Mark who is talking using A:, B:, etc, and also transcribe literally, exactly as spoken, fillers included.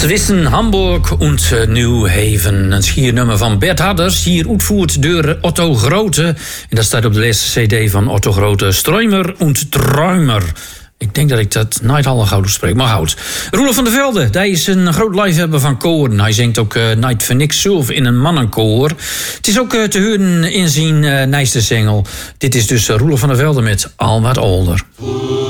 A: Zwissen, Hamburg en uh, New Haven. Een schiernummer van Bert Hadders, hier uitgevoerd door Otto Grote. En dat staat op de laatste cd van Otto Grote. Streumer und Träumer. Ik denk dat ik dat nooit al gauw spreek, maar houd. Roelof van der Velde, hij is een groot liefhebber van koren. Hij zingt ook uh, Night voor niks zelf in een mannenkoor. Het is ook uh, te horen in zijn uh, nieuwste single. Dit is dus uh, Roelof van der Velde met Al wat older.